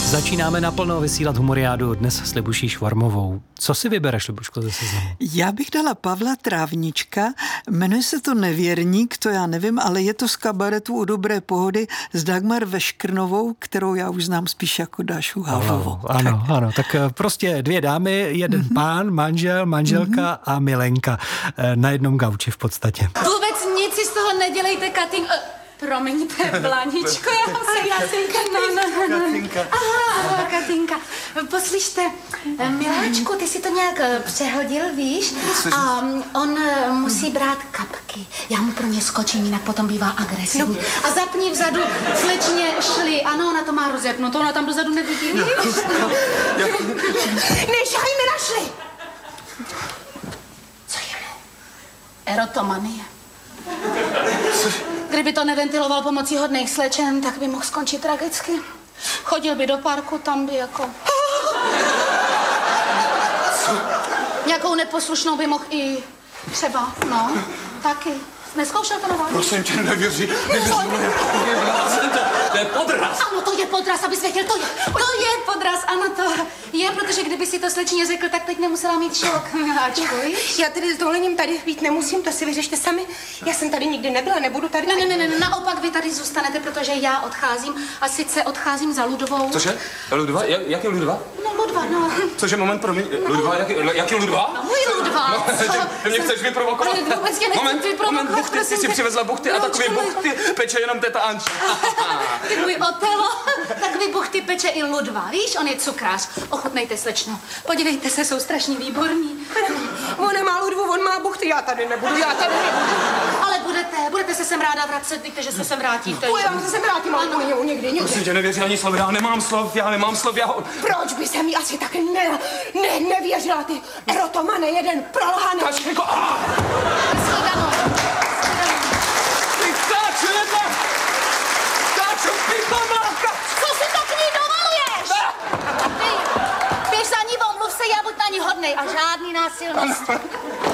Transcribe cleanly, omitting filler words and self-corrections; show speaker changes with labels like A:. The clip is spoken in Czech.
A: Začínáme naplno vysílat Humoriádu dnes s Libuší Švarmovou. Co si vybereš, Libuško, ze seznamu?
B: Já bych dala Pavla Trávnička, jmenuje se to Nevěrník, to já nevím, ale je to z kabaretu U dobré pohody s Dagmar Veškrnovou, kterou já už znám spíš jako Dášu Havlovou.
A: Ano, tak prostě dvě dámy, jeden pán, manžel, manželka a milenka na jednom gauči v podstatě.
C: Vůbec nic si z toho nedělejte, Katinko. Promiňte, Bláničko, já jsem Katinka.
D: Katinka.
C: Aha, Katinka. Poslyšte, miláčku, ty si to nějak přehodil, víš? A on musí brát kapky. Já mu pro ně skočím, jinak potom bývá agresivní. A zapni vzadu slečně šli. Ano, ona to má rozepnuto, ona tam dozadu nevidí, víš? Nešahaj mi na šli. Co je mu? Erotomanie. Kdyby to neventiloval pomocí hodných slečen, tak by mohl skončit tragicky. Chodil by do parku, tam by jako... Nějakou neposlušnou by mohl i třeba, no, taky. Neskoušel to na vás?
D: Prosím tě, nevěří. To je podraz.
C: Ano, to je podraz, abys věděl, to je podraz, ano, to je, protože kdyby si to slečně řekl, tak teď nemusela mít šok, miláčku, víš?
E: Já tedy s dovolením tady být nemusím, to si vyřešte sami. Já jsem tady nikdy nebyla, nebudu tady...
C: Ne, naopak vy tady zůstanete, protože já odcházím a sice odcházím za Ludovou.
D: Cože? Ludva? Jak je Ludva?
C: No, Ludva, no.
D: Cože, moment, promiň. Ludva? Jak je Ludva?
C: No, můj Ludva.
D: No, ty mě chceš vyprovokovat?
C: Ale vůbec tě nechci vyprovokovat,
D: buchty, ty si přivezla buchty a takové buchty peče jenom teta Anča.
C: Ty můj Otelo, takový buchty peče i Ludva, víš, on je cukrář. Ochutnejte, slečno. Podívejte se, jsou strašně výborní.
E: On nemá Ludvu, on má buchty, já tady nebudu.
C: Ale budete se sem ráda vracet, víte, že se sem vrátíte.
E: Já se sem vrátím, ale po němu někdy.
D: Prosím tě, nevěří ani slovo, já nemám slov,
E: Proč by se mi asi tak nevěřila, ty erotomane, jeden prolhaný.
D: Tačko,
C: Shledanou.
D: Ty Táčo, ty pamáka!
C: Co si to k ní dovoluješ? Běž za ní, omluv se, já buď na ní hodnej a žádný násilnost.